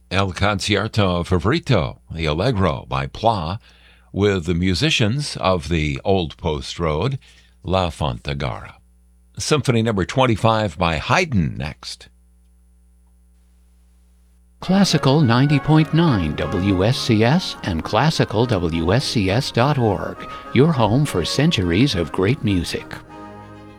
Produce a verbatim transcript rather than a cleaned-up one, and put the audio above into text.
El Concierto Favorito, the Allegro by Pla, with the musicians of the Old Post Road, La Fontagara. Symphony number twenty-five by Haydn next. Classical ninety point nine W S C S and classical W S C S dot org, your home for centuries of great music.